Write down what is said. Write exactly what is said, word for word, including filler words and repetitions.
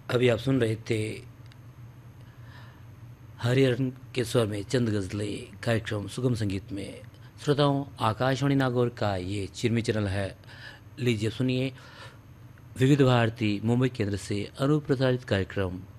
अभी आप सुन रहे थे हरिहरन के स्वर में चंद गज़लें कार्यक्रम सुगम संगीत में। श्रोताओं, आकाशवाणी नागौर का ये चिरमी चैनल है। लीजिए सुनिए विविध भारती मुंबई केंद्र से अनुप्रसारित कार्यक्रम